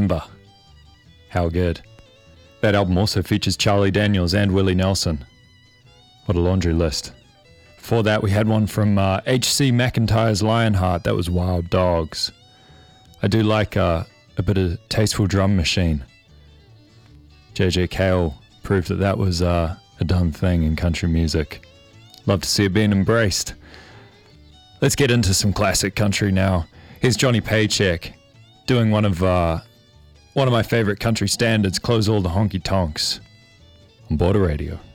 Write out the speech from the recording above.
Remember. How good. That album also features Charlie Daniels and Willie Nelson. What a laundry list. Before that, we had one from H.C. McIntyre's Lionheart. That was Wild Dogs. I do like a bit of tasteful drum machine. J.J. Cale proved that was a done thing in country music. Love to see it being embraced. Let's get into some classic country now. Here's Johnny Paycheck doing one of my favorite country standards, Close All the Honky Tonks, on Border Radio.